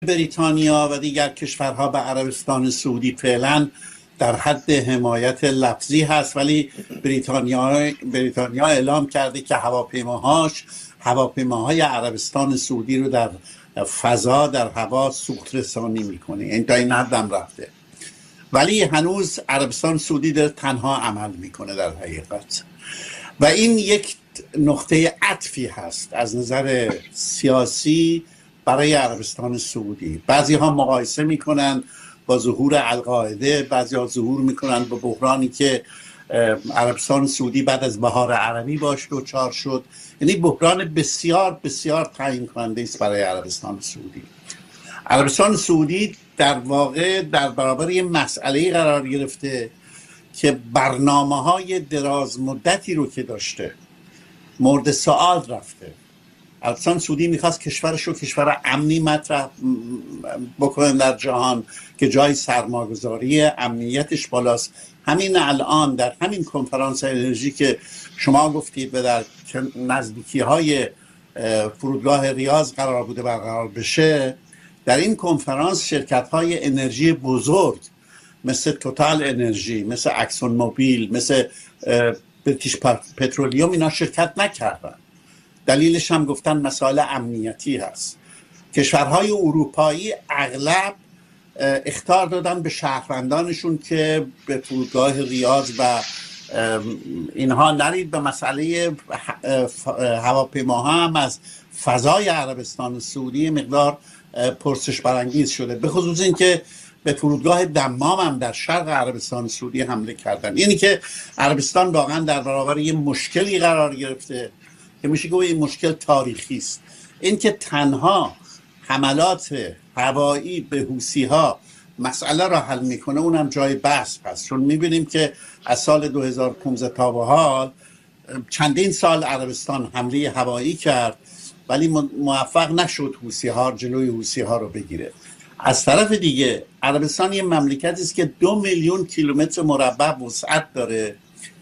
بریتانیا و دیگر کشورها به عربستان سعودی فعلا در حد حمایت لفظی هست، ولی بریتانیا اعلام کرده که هواپیماهای عربستان سعودی رو در فضا، در هوا سوخت رسانی میکنه. این تا این حد هم رفته، ولی هنوز عربستان سعودی داره تنها عمل میکنه در حقیقت. و این یک نقطه عطفی هست از نظر سیاسی برای عربستان سعودی. بعضی ها مقایسه میکنن با ظهور القاعده، بعضی ها ظهور میکنن با بحرانی که عربستان سعودی بعد از بهار عربی باش دوچار شد. یعنی بحران بسیار بسیار تعیین کننده است برای عربستان سعودی. عربستان سعودی در واقع در برابر یه مسئله قرار گرفته که برنامه‌های دراز مدتی رو که داشته مورد سوال رفته. عربستان سعودی میخواست کشورش رو کشور امنی مطرح بکنه در جهان که جای سرمایه‌گذاری، امنیتش بالاست. همین الان در همین کنفرانس انرژی که شما گفتید و در نزدیکی‌های فرودگاه ریاض قرار بوده برقرار بشه، در این کنفرانس شرکت‌های انرژی بزرگ مثل توتال انرژی، مثل اکسون موبیل، مثل بریتیش پترولیوم اینا شرکت نکردن. دلیلش هم گفتن مسائل امنیتی هست. کشورهای اروپایی اغلب اخطار دادن به شهروندانشون که به فرودگاه ریاض و اینها نرید. به مسئله هواپیماها هم از فضای عربستان سعودی مقدار پرسش برانگیز شده، به خصوص این که به فرودگاه دمام هم در شرق عربستان سعودی حمله کردن. یعنی که عربستان واقعا در برابر یه مشکلی قرار گرفته که میشه گفت این مشکل تاریخی است. این که تنها حملات هوایی به حوثی‌ها مسئله را حل میکنه اونم جای بحث هست، چون میبینیم که از سال 2015 تا به حال چندین سال عربستان حمله هوایی کرد ولی موفق نشد حوثی‌ها جلوی حوثی‌ها رو بگیره. از طرف دیگه عربستان یه مملکتی است که 2 میلیون کیلومتر مربع وسعت داره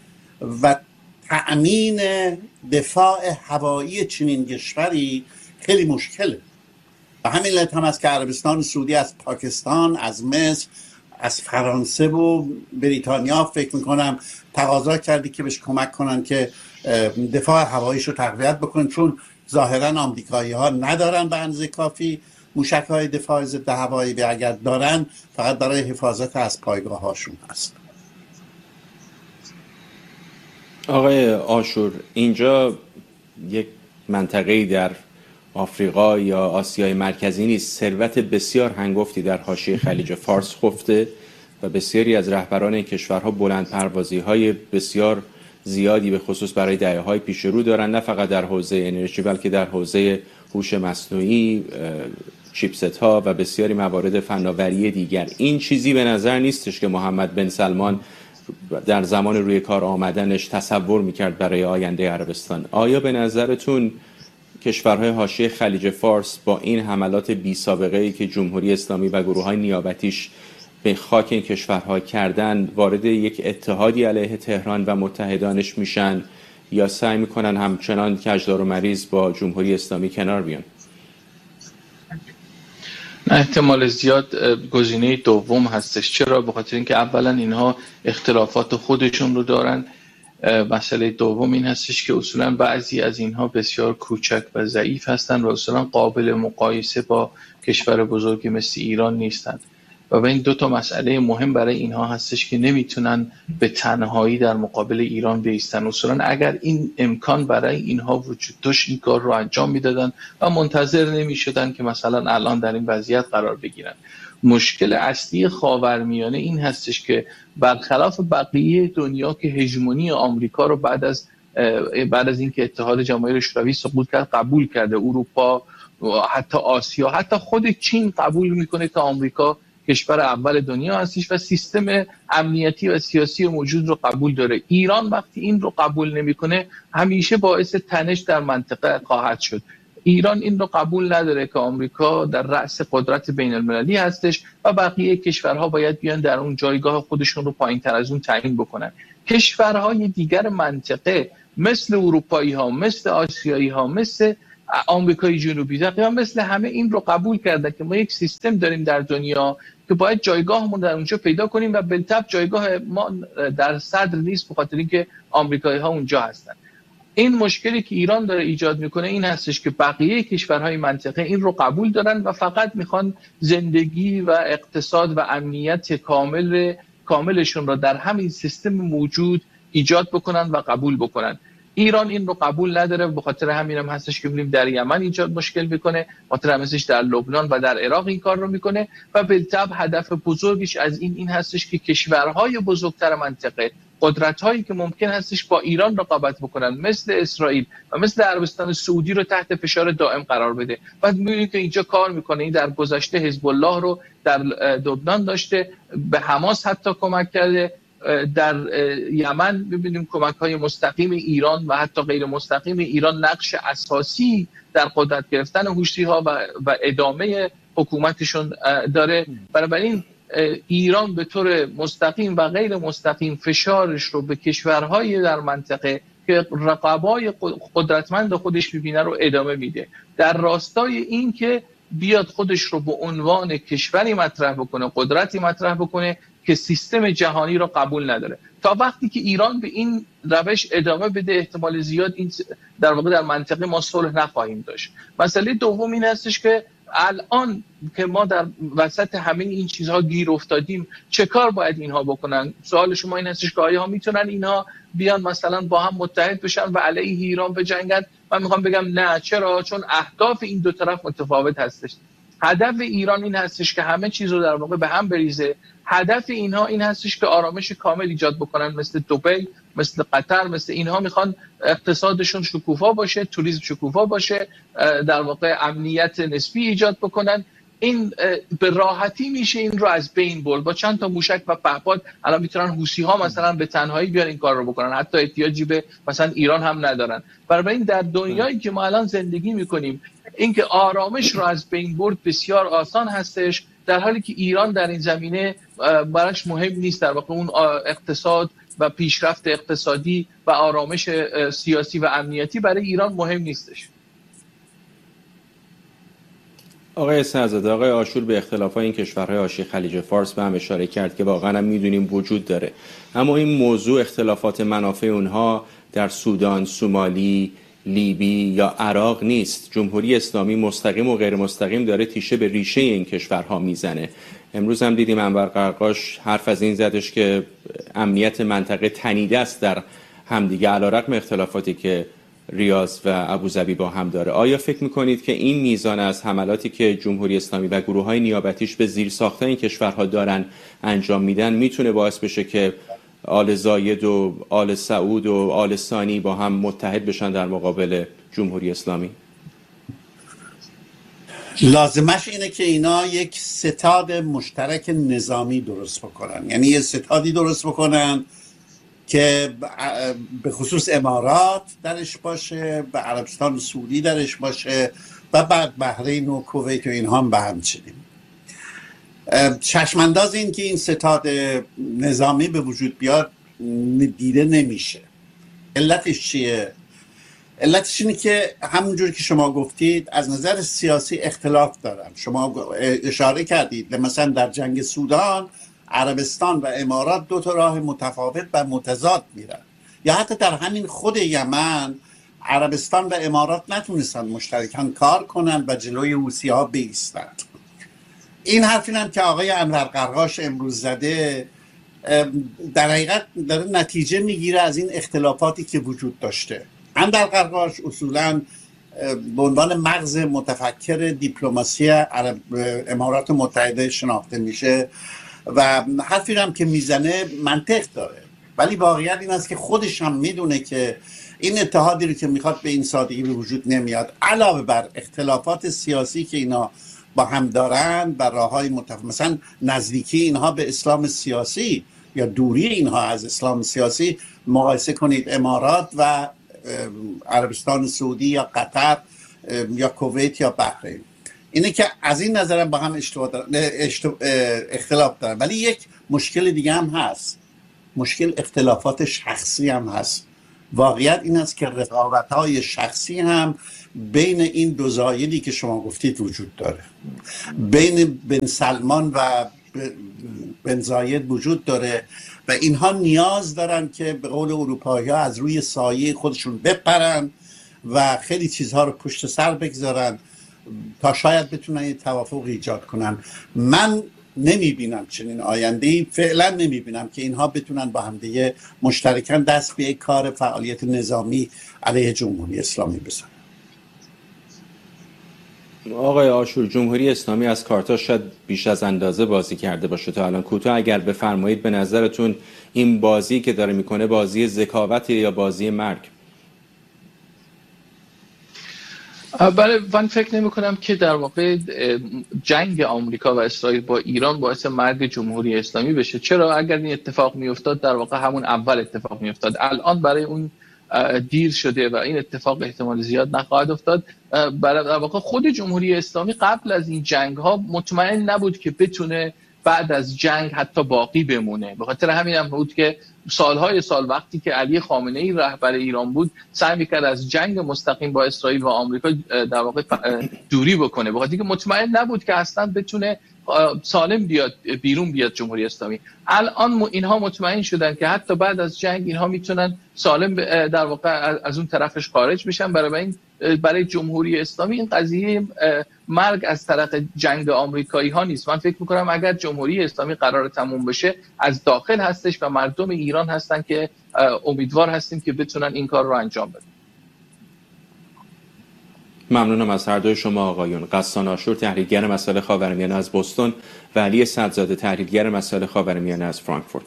و تأمین دفاع هوایی چنین کشوری خیلی مشکله. و همین علت هم است که عربستان سعودی از پاکستان، از مصر، از فرانسه و بریتانیا فکر میکنم تقاضا کرده که بهش کمک کنن که دفاع هواییش رو تقویت بکنن، چون ظاهرا آمریکایی ها ندارن به اندازه کافی موشک های دفاع ضد هوایی، و اگر دارن فقط برای حفاظت از پایگاه هاشون هست. آقای عاشور، اینجا یک منطقه‌ای در آفریقا یا آسیای مرکزی نیست. ثروت بسیار هنگفتی در حاشیه خلیج فارس خفته و بسیاری از رهبران این کشورها بلند پروازی‌های بسیار زیادی به خصوص برای دهه‌های پیش رو دارن، نه فقط در حوزه انرژی بلکه در حوزه هوش مصنوعی، چیپست ها و بسیاری موارد فناوری دیگر. این چیزی به نظر نیستش که محمد بن سلمان در زمان روی کار آمدنش تصور میکرد برای آینده عربستان. آیا به نظرتون کشورهای حاشیه خلیج فارس با این حملات بی سابقه ای که جمهوری اسلامی و گروه‌های نیابتیش به خاک این کشورها کردن وارد یک اتحادی علیه تهران و متحدانش میشن، یا سعی میکنن همچنان کجدار و مریض با جمهوری اسلامی کنار بیان؟ احتمال زیاد گزینه دوم هستش. چرا؟ به خاطر اینکه اولا اینها اختلافات خودشون رو دارن. مسئله دوم این هستش که اصولا بعضی از اینها بسیار کوچک و ضعیف هستن و اصولا قابل مقایسه با کشور بزرگی مثل ایران نیستن. و این دو تا مسئله مهم برای اینها هستش که نمیتونن به تنهایی در مقابل ایران بایستن. اصولا اگر این امکان برای اینها وجود داشت این کار رو انجام میدادن و منتظر نمیشدن که مثلا الان در این وضعیت قرار بگیرن. مشکل اصلی خاورمیانه این هستش که برخلاف بقیه دنیا که هژمونی آمریکا رو بعد از اینکه اتحاد جماهیر شوروی سقوط کرد قبول کرده، اروپا، حتی آسیا، حتی خود چین قبول میکنه که آمریکا کشور اول دنیا هستش و سیستم امنیتی و سیاسی موجود رو قبول داره. ایران وقتی این رو قبول نمیکنه همیشه باعث تنش در منطقه خواهد شد. ایران این رو قبول نداره که آمریکا در رأس قدرت بین المللی هستش و بقیه کشورها باید بیان در اون جایگاه خودشون رو پایین‌تر از اون تعیین بکنن. کشورهای دیگر منطقه مثل اروپایی ها، مثل آسیایی ها، مثل آمریکای جنوبی تقریبا مثل همه این رو قبول کرده که ما یک سیستم داریم در دنیا که باید جایگاهمون در اونجا پیدا کنیم و بالطبع جایگاه ما در صدر نیست به خاطر اینکه آمریکایی‌ها اونجا هستن. این مشکلی که ایران داره ایجاد میکنه این هستش که بقیه کشورهای منطقه این رو قبول دارن و فقط میخوان زندگی و اقتصاد و امنیت کاملشون را در همین سیستم موجود ایجاد بکنن و قبول بکنن. ایران این رو قبول نداره، به خاطر همین هم هستش که می‌بینیم در یمن ایجاد مشکل میکنه، خاطر هم هستش در لبنان و در عراق این کار رو میکنه و بالطبع هدف بزرگش از این هستش که کشورهای بزرگتر منطقه، قدرت‌هایی که ممکن هستش با ایران رقابت بکنن مثل اسرائیل و مثل عربستان سعودی رو تحت فشار دائم قرار بده. بعد می‌بینیم که اینجا کار میکنه. این در گذشته حزب الله رو در لبنان داشته، به حماس حتی کمک کرده، در یمن ببینیم کمک‌های مستقیم ایران و حتی غیر مستقیم ایران نقش اساسی در قدرت گرفتن حوثی‌ها و ادامه حکومتشون داره. بنابراین ایران به طور مستقیم و غیر مستقیم فشارش رو به کشورهای در منطقه که رقبای قدرتمند خودش می‌بینه رو ادامه میده، در راستای این که بیاد خودش رو به عنوان کشوری مطرح بکنه، قدرتی مطرح بکنه که سیستم جهانی رو قبول نداره. تا وقتی که ایران به این روش ادامه بده احتمال زیاد این در واقع در منطقه ما صلح نخواهیم داشت. مسئله دوم این هستش که الان که ما در وسط همه این چیزها گیر افتادیم چه کار باید اینها بکنن؟ سوال شما این هستش که آیا میتونن اینها بیان مثلا با هم متحد بشن و علیه ایران بجنگن؟ من میخوام بگم نه. چرا؟ چون اهداف این دو طرف متفاوت هستش. هدف ایران این هستش که همه چیز رو در واقع به هم بریزه. هدف اینها این هستش که آرامش کامل ایجاد بکنن، مثل دبی، مثل قطر، مثل اینها میخوان اقتصادشون شکوفا باشه، توریسم شکوفا باشه، در واقع امنیت نسبی ایجاد بکنن. این به راحتی میشه این رو از بین برد. با چند تا موشک و پهپاد الان میتونن حوثی‌ها مثلا به تنهایی بیان این کار رو بکنن، حتی احتیاجی به مثلا ایران هم ندارن. برای این در دنیایی که ما الان زندگی میکنیم اینکه آرامش رو از بین برد بسیار آسان هستش، در حالی که ایران در این زمینه براش مهم نیست. در واقع اون اقتصاد و پیشرفت اقتصادی و آرامش سیاسی و امنیتی برای ایران مهم نیستش. آقای سرزاده، آقای آشور به اختلافات این کشورهای حاشیه خلیج فارس به هم اشاره کرد که واقعا هم میدونیم وجود داره، اما این موضوع اختلافات منافع اونها در سودان، سومالی، لیبی یا عراق نیست. جمهوری اسلامی مستقیم و غیر مستقیم داره تیشه به ریشه این کشورها میزنه. امروز هم دیدیم انور قرقاش حرف از این زدش که امنیت منطقه تنیده است در همدیگه علیرغم اختلافاتی که ریاض و ابوظبی با هم داره. آیا فکر میکنید که این میزان از حملاتی که جمهوری اسلامی و گروه‌های نیابتیش به زیرساخت‌های این کشورها دارن انجام میدن میتونه باعث بشه که آل زاید و آل سعود و آل ثانی با هم متحد بشن در مقابل جمهوری اسلامی؟ لازمش اینه که اینا یک ستاد مشترک نظامی درست بکنن، یعنی یه ستادی درست بکنن که به خصوص امارات درش باشه و عربستان سعودی درش باشه و بعد بحرین و کویت و اینها هم به هم چنین. چشمانداز این که این ستاد نظامی به وجود بیاد دیده نمیشه. علتش چیه؟ علتش اینه که همونجور که شما گفتید از نظر سیاسی اختلاف دارن. شما اشاره کردید مثلا در جنگ سودان عربستان و امارات دو تا راه متفاوت و متضاد میرن، یا حتی در همین خود یمن عربستان و امارات نتونستن مشترکاً کار کنن و جلوی حوثی‌ها بایستند. این حرفی هم که آقای انور قرقاش امروز زده در حقیقت داره نتیجه میگیره از این اختلافاتی که وجود داشته. انور قرقاش اصولاً به عنوان مغز متفکر دیپلماسی امارات متحده شناخته میشه و حرفی هم که میزنه منطق داره، ولی واقعیت این است که خودش هم میدونه که این اتحادی رو که میخواد به این سادگی به وجود نمیاد. علاوه بر اختلافات سیاسی که اینا با هم دارن و راههای مثلا نزدیکی اینها به اسلام سیاسی یا دوری اینها از اسلام سیاسی، مقایسه کنید امارات و عربستان سعودی یا قطر یا کویت یا بحرین، اینه که از این نظرم با هم اختلاف دارن. ولی یک مشکل دیگه هم هست، مشکل اختلافات شخصی هم هست. واقعیت این است که رقابت‌های شخصی هم بین این دو زایدی که شما گفتید وجود داره، بین بن سلمان و بن زاید وجود داره و اینها نیاز دارن که به قول اروپایی‌ها از روی سایه خودشون بپرن و خیلی چیزها رو پشت سر بگذارن تا شاید بتونن یه توافق ایجاد کنن. من نمیبینم چنین آینده‌ای، فعلا نمیبینم که اینها بتونن با هم دیگه مشترکاً دست به یک کار فعالیت نظامی علیه جمهوری اسلامی بزنن. آقای آشور، جمهوری اسلامی از کارتاش شاید بیش از اندازه بازی کرده باشه تا الان. کوتاه اگر بفرمایید به نظرتون این بازی که داره میکنه بازی ذکاوت یا بازی مرگ؟ بله، من فکر نمی کنم که در واقع جنگ آمریکا و اسرائیل با ایران باعث مرگ جمهوری اسلامی بشه. چرا؟ اگر این اتفاق می افتاد در واقع همون اول اتفاق می افتاد. الان برای اون دیر شده و این اتفاق احتمال زیاد نخواهد افتاد. برای در واقع خود جمهوری اسلامی قبل از این جنگ ها مطمئن نبود که بتونه بعد از جنگ حتی باقی بمونه. به خاطر همین هم بود که سالهای سال وقتی که علی خامنه‌ای رهبر ایران بود سعی می‌کرد از جنگ مستقیم با اسرائیل و آمریکا در واقع دوری بکنه، به خاطر اینکه مطمئن نبود که اصلا بتونه سالم بیرون بیاد جمهوری اسلامی. الان اینها مطمئن شدن که حتی بعد از جنگ اینها میتونن سالم در واقع از اون طرفش خارج بشن. برای جمهوری اسلامی این قضیه مرگ از طرف جنگ آمریکایی ها نیست. من فکر میکنم اگر جمهوری اسلامی قرار تموم بشه از داخل هستش و مردم ایران هستن که امیدوار هستیم که بتونن این کار رو انجام بدن. ممنونم از هر دوی شما آقایون. غسان آشور، تحلیلگر مسائل خاورمیانه از بوستون و علی صدزاده، تحلیلگر مسائل خاورمیانه از فرانکفورت.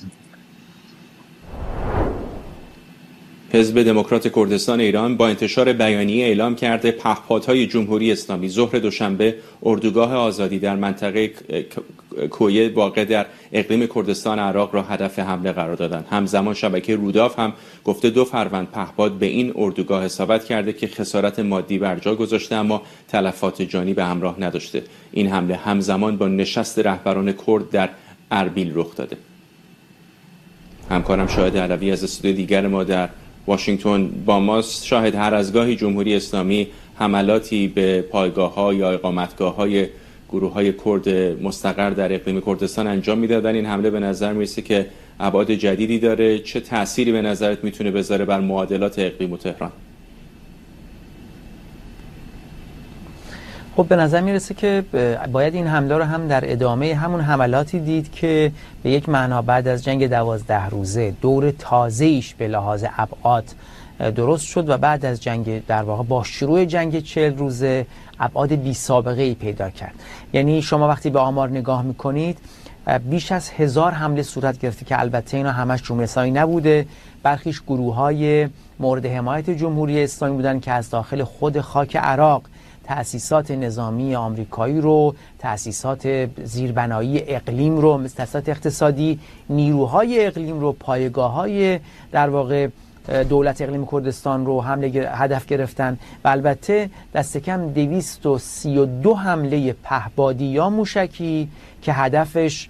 حزب دموکرات کردستان ایران با انتشار بیانیه اعلام کرده پهپادهای جمهوری اسلامی ظهر دوشنبه اردوگاه آزادی در منطقه کویه واقع در اقلیم کردستان عراق را هدف حمله قرار دادند. همزمان شبکه روداف هم گفته 2 فروند پهپاد به این اردوگاه اصابت کرده که خسارت مادی بر جا گذاشته اما تلفات جانی به همراه نداشته. این حمله همزمان با نشست رهبران کرد در اربیل رخ داده. همکارم شاهد علوی از استودیو دیگر ما در واشنگتن با ماست. شاهد، هر از گاهی جمهوری اسلامی حملاتی به پایگاه‌ها یا اقامتگاه‌های گروه‌های کرد مستقر در اقلیم کردستان انجام می‌دادن. این حمله به نظر می‌رسه که ابعاد جدیدی داره. چه تأثیری به نظرت میتونه بذاره بر معادلات اقلیم و تهران؟ خب به نظر میرسه که باید این حمله رو هم در ادامه همون حملاتی دید که به یک معنا بعد از جنگ 12 روزه دور تازه‌ایش به لحاظ ابعاد درست شد و بعد از جنگ در واقع با شروع جنگ 40 روزه ابعاد بی سابقه ای پیدا کرد. یعنی شما وقتی به آمار نگاه میکنید بیش از 1000 حمله صورت گرفته که البته اینا همش جمهوری اسلامی نبوده، برخیش گروه‌های مورد حمایت جمهوری اسلامی بودن که از داخل خود خاک عراق تأسیسات نظامی آمریکایی رو، تأسیسات زیربنایی اقلیم رو، تأسیسات اقتصادی، نیروهای اقلیم رو، پایگاه‌های در واقع دولت اقلیم کردستان رو هدف گرفتن و البته دست کم 232 حمله پهپادی یا موشکی که هدفش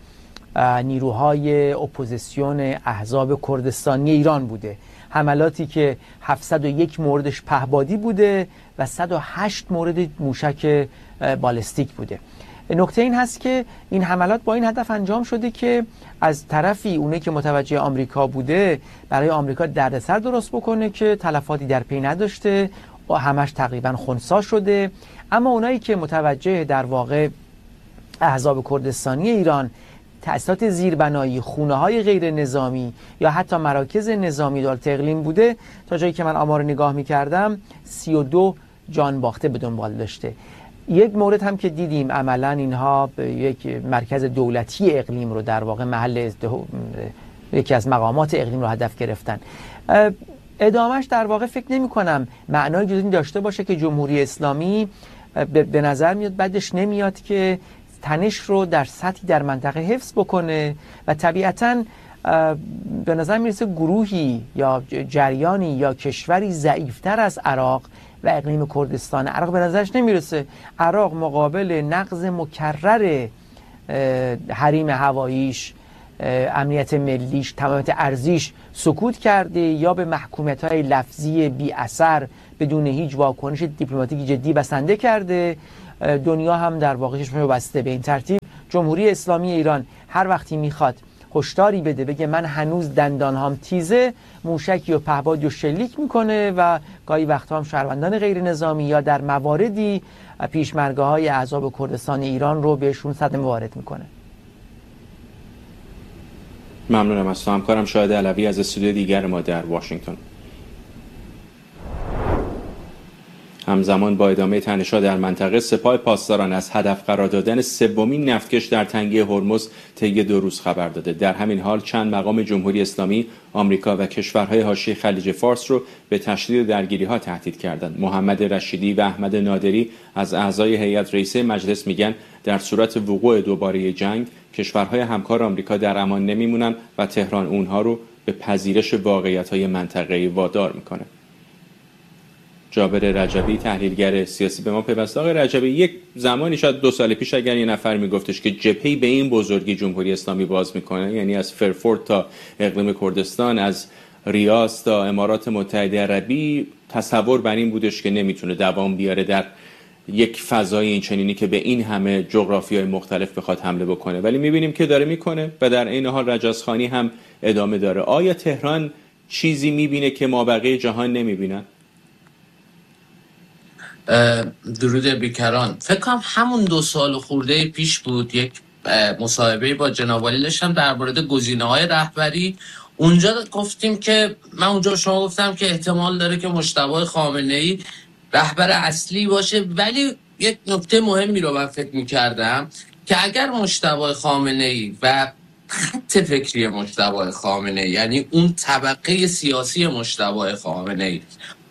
نیروهای اپوزیسیون احزاب کردستانی ایران بوده. حملاتی که 701 موردش پهپادی بوده و 108 مورد موشک بالستیک بوده. نکته این هست که این حملات با این هدف انجام شده که از طرفی اونایی که متوجه آمریکا بوده برای آمریکا دردسر درست بکنه که تلفاتی در پی نداشته و همش تقریبا خنثی شده، اما اونایی که متوجه در واقع احزاب کردستانی ایران، تأسیسات زیربنایی، خونه‌های غیر نظامی یا حتی مراکز نظامی دولت اقلیم بوده، تا جایی که من آمار نگاه می‌کردم 32 جان باخته به دنبال داشته. یک مورد هم که دیدیم عملاً اینها به یک مرکز دولتی اقلیم رو در واقع محل یکی از مقامات اقلیم رو هدف گرفتن. ادامهش در واقع فکر نمی‌کنم معنای جدی داشته باشه که جمهوری اسلامی به نظر میاد بعدش نمیاد که تنش رو در سطحی در منطقه حفظ بکنه و طبیعتاً به نظر میرسه گروهی یا جریانی یا کشوری ضعیفتر از عراق و اقلیم کردستان عراق به نظرش نمیرسه. عراق مقابل نقض مکرر حریم هواییش امنیت ملیش، تمامیت ارضیش سکوت کرده یا به محکومیت‌های لفظی بی اثر بدون هیچ واکنش دیپلماتیکی جدی بسنده کرده. دنیا هم در واقع چشمشو بسته. به این ترتیب جمهوری اسلامی ایران هر وقتی میخواد هشداری بده، بگه من هنوز دندانهام تیزه، موشکی و پهپادی و شلیک میکنه و گاهی وقتا هم شهروندان غیر نظامی یا در مواردی پیشمرگه‌های احزاب کردستان ایران رو بهشون صدمه وارد میکنه. ممنونم از تو همکارم شاهد علوی از استودیو دیگر ما در واشنگتن. همزمان با ادامه تنش‌ها در منطقه، سپاه پاسداران از هدف قرار دادن سومین نفتکش در تنگه هرمز طی 2 روز خبر داده. در همین حال چند مقام جمهوری اسلامی، آمریکا و کشورهای حاشیه خلیج فارس رو به تشدید درگیری‌ها تهدید کردند. محمد رشیدی و احمد نادری از اعضای هیئت رئیسه مجلس میگن در صورت وقوع دوباره جنگ، کشورهای همکار آمریکا در امان نمیمونن و تهران اونها رو به پذیرش واقعیت‌های منطقه‌ای وادار میکنه. جابر رجبی تحلیلگر سیاسی به ما پیوسته. آقای رجبی، یک زمانی شاید 2 سال پیش اگر یه نفر میگفتش که جبهه‌ای به این بزرگی جمهوری اسلامی باز میکنه، یعنی از فرفورد تا اقلیم کردستان، از ریاض تا امارات متحده عربی، تصور بر این بودش که نمیتونه دوام بیاره در یک فضای این چنینی که به این همه جغرافیای مختلف بخواد حمله بکنه، ولی میبینیم که داره میکنه و در این حال رجزخانی هم ادامه داره. آیا تهران چیزی میبینه که مابقی جهان نمیبینن؟ درود بیکران. فکر کنم همون 2 سال خورده پیش بود یک مصاحبه با جناب عالی داشتم در مورد گزینه‌های رهبری. اونجا گفتیم که من اونجا شما گفتم که احتمال داره که مجتبی خامنه‌ای رهبر اصلی باشه، ولی یک نکته مهمی رو من فکر می‌کردم که اگر مجتبی خامنه‌ای و خط فکری مجتبی خامنه‌ای، یعنی اون طبقه سیاسی مجتبی خامنه‌ای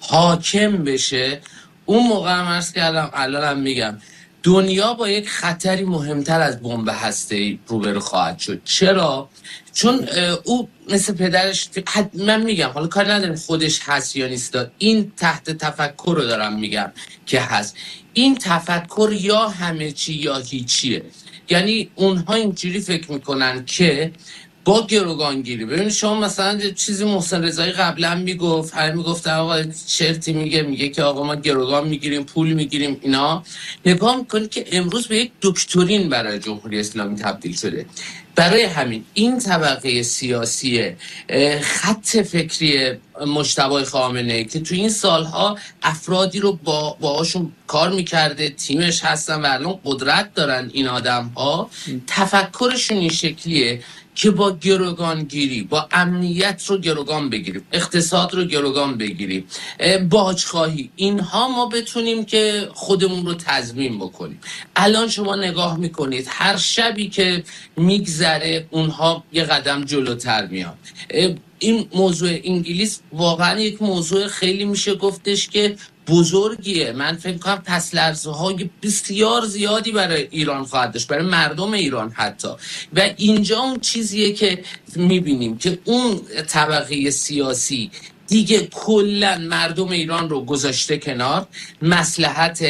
حاکم بشه، اون موقع هم عرض کردم، الانم میگم، دنیا با یک خطری مهمتر از بمب هسته‌ای روبرو خواهد شد. چرا؟ چون او مثل پدرش، من میگم حالا کاری نداریم خودش هست یا نیست، این تحت تفکر رو دارم میگم که هست. این تفکر یا همه چی یا هیچیه. یعنی اونها اینجوری فکر میکنن که با گروگانگیری، ببینید شما مثلا چیزی محسن رضایی قبلا میگفت، آقا شرطی میگه که آقا ما گروگان میگیریم، پول میگیریم، اینا نگاه میکنید که امروز به یک دکترین برای جمهوری اسلامی تبدیل شده. برای همین این طبقه سیاسی خط فکری مجتبی خامنه‌ای که تو این سالها افرادی رو باهاشون کار میکرده، تیمش هستن و الان قدرت دارن، این آدم‌ها تفکرشون این شکلیه که با گروگانگیری، با امنیت رو گروگان بگیریم، اقتصاد رو گروگان بگیریم، باجخواهی، اینها ما بتونیم که خودمون رو تضمین بکنیم. الان شما نگاه میکنید هر شبی که میگذره اونها یه قدم جلوتر میان. این موضوع انگلیس واقعا یک موضوع خیلی میشه گفتش که بزرگیه. من فکر کنم پس لرزه‌های بسیار زیادی برای ایران خواهد داشت، برای مردم ایران حتی. و اینجا اون چیزیه که میبینیم که اون طبقه سیاسی دیگه کلا مردم ایران رو گذاشته کنار، مصلحت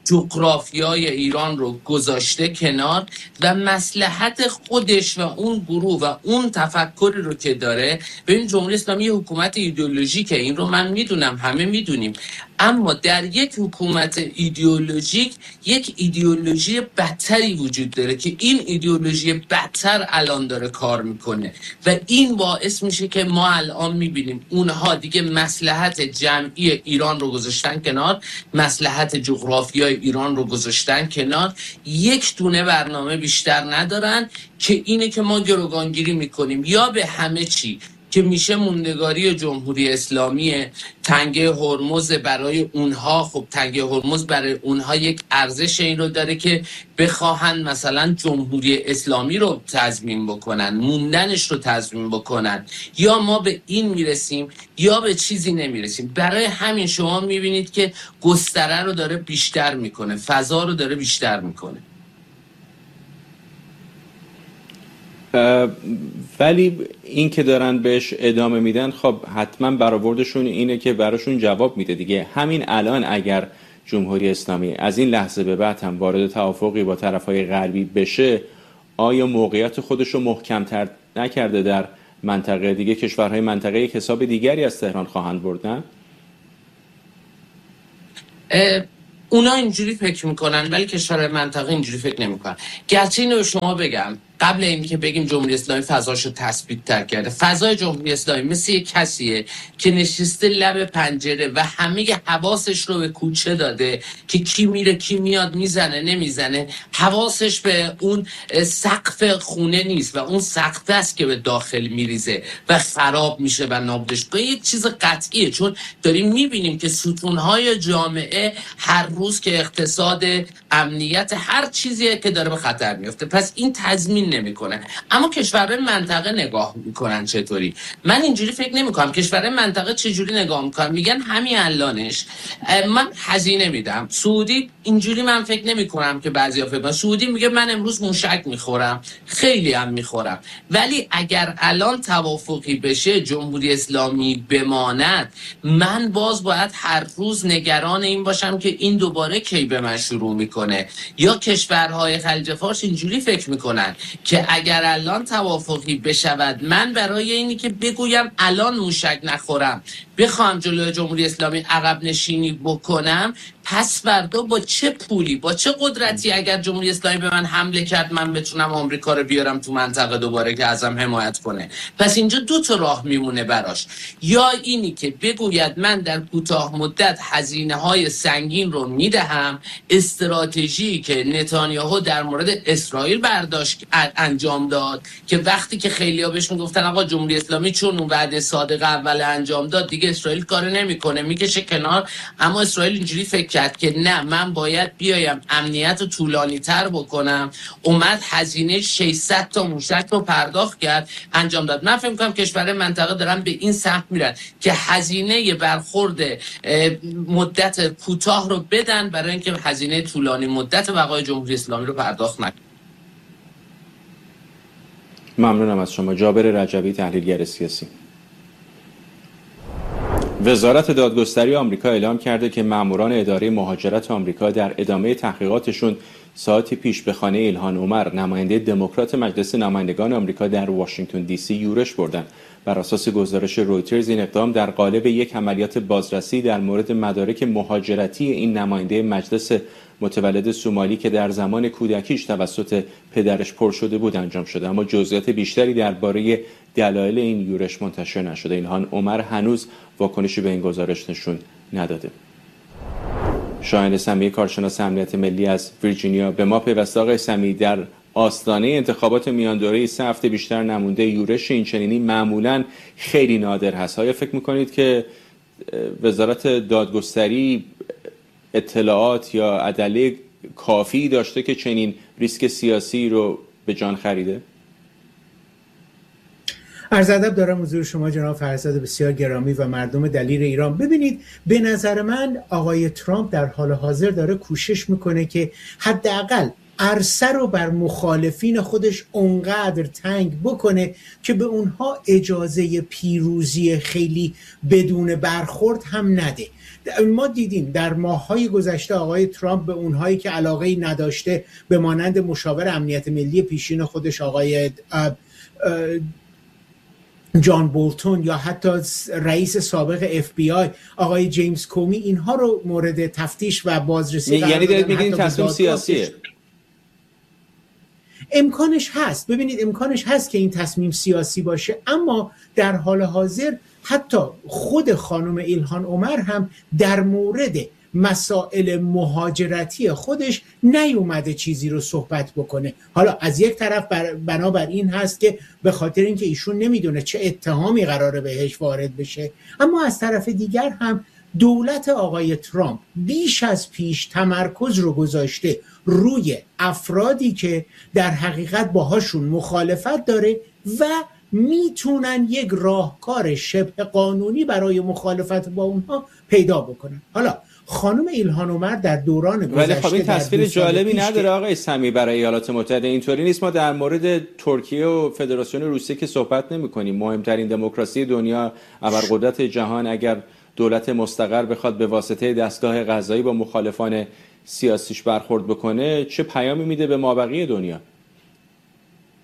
جغرافیای ایران رو گذاشته کنار و مصلحت خودش و اون گروه و اون تفکری رو که داره. ببین جمهوری اسلامی حکومت ایدئولوژیکه، این رو من میدونم، همه میدونیم، اما در یک حکومت ایدئولوژیک یک ایدئولوژی بدتری وجود داره که این ایدئولوژی بدتر الان داره کار میکنه و این باعث میشه که ما الان میبینیم اونها دیگه مصلحت جمعی ایران رو گذاشتن کنار، مصلحت جغرافیای ایران رو گذاشتن کنار، یک دونه برنامه بیشتر ندارن که اینه که ما گروگانگیری میکنیم یا به همه چی که میشه موندگاری جمهوری اسلامی. تنگه هرمز برای اونها، خب تنگه هرمز برای اونها یک ارزش این رو داره که بخواهن مثلا جمهوری اسلامی رو تضمین بکنن، موندنش رو تضمین بکنن، یا ما به این میرسیم یا به چیزی نمیرسیم. برای همین شما میبینید که گستره رو داره بیشتر میکنه، فضا رو داره بیشتر میکنه. ولی این که دارن بهش ادامه میدن، خب حتما برآوردشون اینه که براشون جواب میده دیگه. همین الان اگر جمهوری اسلامی از این لحظه به بعد هم وارد توافقی با طرفهای غربی بشه، آیا موقعیت خودش رو محکمتر نکرده در منطقه، دیگه کشورهای منطقه یک حساب دیگری از تهران خواهند برد، نه؟ اونا اینجوری فکر میکنن ولی کشور منطقه اینجوری فکر نمیکنن. گرچه اینو به شما بگم قبل اینکه بگیم جمهوری اسلامی فضاشو تثبیت تر کرده، فضای جمهوری اسلامی مثل یک کسیه که نشسته لب پنجره و همه حواسش رو به کوچه داده که کی میره کی میاد میزنه نمیزنه، حواسش به اون سقف خونه نیست و اون سقف است که به داخل میریزه و خراب میشه و نابودش. یک چیز قطعیه، چون داریم میبینیم که ستونهای جامعه هر روز که اقتصاد، امنیت، هر چیزیه که داره به خطر میفته. پس این تضمین نمیکنه. اما کشورهای منطقه نگاه میکنن چطوری؟ من اینجوری فکر نمیکنم. کشورهای منطقه چجوری نگاه میکنن؟ میگن همین الانش من هزینه میدم. سعودی اینجوری من فکر نمیکنم که بعضیا فکر کنن. سعودی میگه من امروز موشک میخورم، خیلی هم میخورم، ولی اگر الان توافقی بشه جمهوری اسلامی بماند، من باز باید هر روز نگران این باشم که این دوباره کی به من شروع میکنه. یا کشورهای خلیج فارس اینجوری فکر میکنن که اگر الان توافقی بشود، من برای اینی که بگویم الان موشک نخورم بخوام جلوی جمهوری اسلامی عقب نشینی بکنم، پس فردا با چه پولی، با چه قدرتی اگر جمهوری اسلامی به من حمله کرد من بتونم آمریکا رو بیارم تو منطقه دوباره که ازم حمایت کنه؟ پس اینجا دو تا راه میمونه براش. یا اینی که بگوید من در کوتاه مدت هزینه‌های سنگین رو میدهم، استراتژی که نتانیاهو در مورد اسرائیل برداشت انجام داد که وقتی که خیلی‌ها بهش میگفتن آقا جمهوری اسلامی چون اون وعده صادق اول انجام داد دیگه اسرائیل کار نمیکنه میکشه کنار، اما اسرائیل اینجوری فکر کرد که نه من باید بیایم امنیت رو طولانی تر بکنم، اومد هزینه 600 تا موشک رو پرداخت کرد انجام داد. من فکر می‌کنم کشورهای منطقه دارن به این سمت میرن که هزینه برخورد مدت کوتاه رو بدن برای اینکه هزینه طولانی مدت بقای جمهوری اسلامی رو پرداخت نکنن. ممنونم از شما. جابر رجبی، تحلیلگر سیاسی. وزارت دادگستری آمریکا اعلام کرده که ماموران اداره مهاجرت آمریکا در ادامه تحقیقاتشون ساعتی پیش به خانه ایلهان عمر، نماینده دموکرات مجلس نمایندگان آمریکا در واشنگتن دی سی یورش بردند. بر اساس گزارش رویترز این اقدام در قالب یک عملیات بازرسی در مورد مدارک مهاجرتی این نماینده مجلس متولد سومالی که در زمان کودکیش توسط پدرش پر شده بود انجام شده، اما جزئیات بیشتری درباره دلایل این یورش منتشر نشده. ایلهان عمر هنوز واکنشی به این گزارش نشون نداده. شاهین سمی، کارشناس امنیت ملی از ویرجینیا، به ما پیوسته. آقای سمی، در آستانه انتخابات میان دوره 3 هفته بیشتر نمونده، یورش این چنینی معمولاً خیلی نادر هست. آیا فکر می‌کنید که وزارت دادگستری اطلاعات یا ادله کافی داشته که چنین ریسک سیاسی رو به جان خریده؟ عرض ادب دارم حضور شما جناب فرزاد بسیار گرامی و مردم دلیر ایران. ببینید، به نظر من آقای ترامپ در حال حاضر داره کوشش میکنه که حداقل عرصه رو بر مخالفین خودش اونقدر تنگ بکنه که به اونها اجازه پیروزی خیلی بدون برخورد هم نده. ما دیدیم در ماه‌های گذشته آقای ترامپ به اونهایی که علاقه‌ای نداشته به مانند مشاور امنیت ملی پیشین خودش آقای جان بولتون یا حتی رئیس سابق FBI آقای جیمز کومی، اینها رو مورد تفتیش و بازرسی قرار دادن. یعنی بگید تصمیم سیاسیه؟ امکانش هست. ببینید، امکانش هست که این تصمیم سیاسی باشه، اما در حال حاضر حتی خود خانم ایلهان عمر هم در مورد مسائل مهاجرتی خودش نیومده چیزی رو صحبت بکنه. حالا از یک طرف بنابر این هست که به خاطر اینکه ایشون نمیدونه چه اتهامی قراره بهش وارد بشه، اما از طرف دیگر هم دولت آقای ترامپ بیش از پیش تمرکز رو گذاشته روی افرادی که در حقیقت باهاشون مخالفت داره و میتونن یک راهکار شبه قانونی برای مخالفت با اونها پیدا بکنن. حالا خانم ایلهان عمر در دوران گذشته، ولی خب این تصویر جالبی نداره آقای سمی برای ایالات متحده. اینطوری نیست. ما در مورد ترکیه و فدراسیون روسیه که صحبت نمی کنیم، مهمترین دموکراسی دنیا، ابرقدرت جهان. اگر دولت مستقر بخواد به واسطه دستگاه قضایی با مخالفان سیاسیش برخورد بکنه، چه پیامی میده به مابقی دنیا؟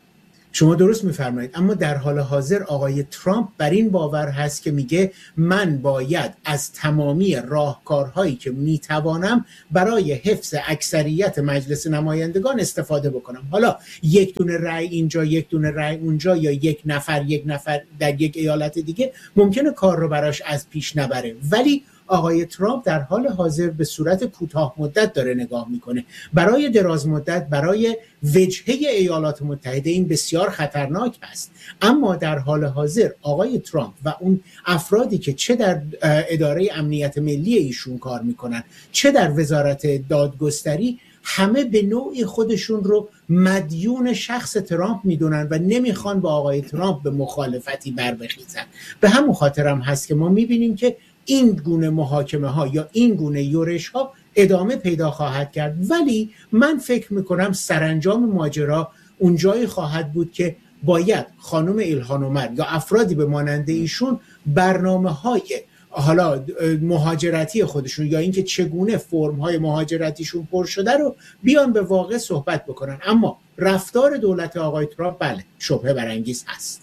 شما درست میفرمایید، اما در حال حاضر آقای ترامپ بر این باور هست که میگه من باید از تمامی راهکارهایی که میتوانم برای حفظ اکثریت مجلس نمایندگان استفاده بکنم. حالا یک دونه رأی اینجا، یک دونه رأی اونجا، یا یک نفر در یک ایالت دیگه ممکنه کار رو براش از پیش نبره، ولی آقای ترامپ در حال حاضر به صورت کوتاه مدت داره نگاه میکنه. برای دراز مدت، برای وجهه ایالات متحده این بسیار خطرناک است. اما در حال حاضر آقای ترامپ و اون افرادی که چه در اداره امنیت ملی ایشون کار میکنن، چه در وزارت دادگستری، همه به نوعی خودشون رو مدیون شخص ترامپ میدونن و نمیخوان با آقای ترامپ به مخالفتی بر بخیزن. به همون خاطرم هست که ما میبینیم که این گونه محاکمه ها یا این گونه یورش ها ادامه پیدا خواهد کرد، ولی من فکر میکنم سرانجام ماجرا اونجایی خواهد بود که باید خانم ایلهان عمر یا افرادی به ماننده ایشون برنامه های حالا مهاجرتی خودشون یا اینکه چگونه فرم های مهاجرتیشون پر شده رو بیان به واقع صحبت بکنن. اما رفتار دولت آقای ترامپ بله شبهه برانگیز هست.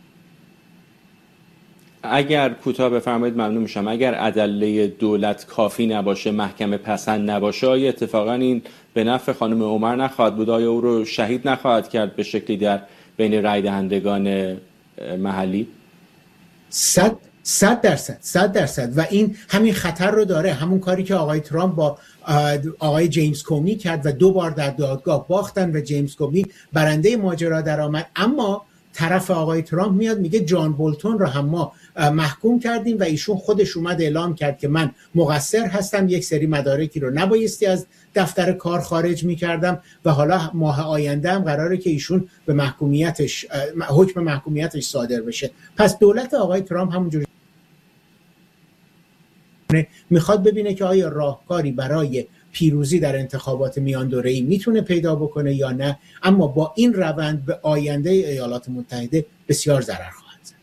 اگر کوتاه بفرمایید ممنون میشم. اگر ادله دولت کافی نباشه، محکمه پسند نباشه، آیا اتفاقا این به نفع خانم عمر نخواهد بود؟ آیا او رو شهید نخواهد کرد به شکلی در بین رای دهندگان محلی؟ 100% و این همین خطر رو داره. همون کاری که آقای ترامپ با آقای جیمز کومی کرد و 2 بار در دادگاه باختن و جیمز کومی برنده ماجرا در آمد، اما طرف آقای ترامپ میاد میگه جان بولتون رو هم ما محکوم کردیم و ایشون خودش اومد اعلام کرد که من مقصر هستم، یک سری مدارکی رو نبایستی از دفتر کار خارج میکردم و حالا ماه آینده هم قراره که ایشون به حکم محکومیتش صادر بشه. پس دولت آقای ترامپ همونجوری میخواد ببینه که آیا راهکاری برای پیروزی در انتخابات میان دوره‌ای میتونه پیدا بکنه یا نه، اما با این روند به آینده ایالات متحده بسیار ضرر خواهد زد.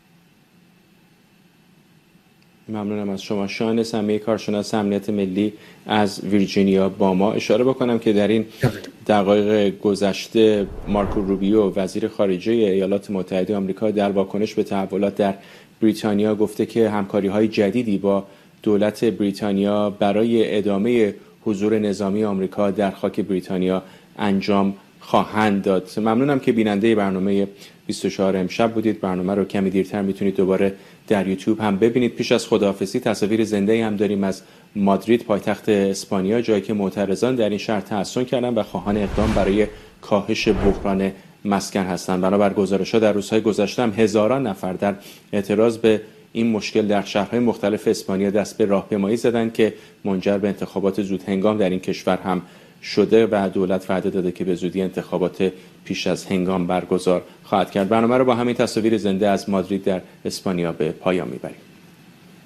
ممنونم از شما. شایان سمیه، کارشناس امنیت ملی از ویرجینیا با ما. اشاره بکنم که در این دقایق گذشته مارکو روبیو وزیر خارجه ایالات متحده آمریکا در واکنش به تحولات در بریتانیا گفته که همکاری‌های جدیدی با دولت بریتانیا برای ادامه حضور نظامی آمریکا در خاک بریتانیا انجام خواهند داد. ممنونم که بیننده برنامه 24 امشب بودید. برنامه رو کمی دیرتر میتونید دوباره در یوتیوب هم ببینید. پیش از خداحافظی تصاویر زنده هم داریم از مادرید، پایتخت اسپانیا، جایی که معترضان در این شهر تحصن کردن و خواهان اقدام برای کاهش بحران مسکن هستند. بنابر گزارش‌ها در روزهای گذشته هم هزاران نفر در اعتراض به این مشکل در شهرهای مختلف اسپانیا دست به راهپیمایی زدند که منجر به انتخابات زود هنگام در این کشور هم شده و دولت وعده داده که به زودی انتخابات پیش از هنگام برگزار خواهد کرد. برنامه رو با همین تصاویر زنده از مادرید در اسپانیا به پایان میبریم.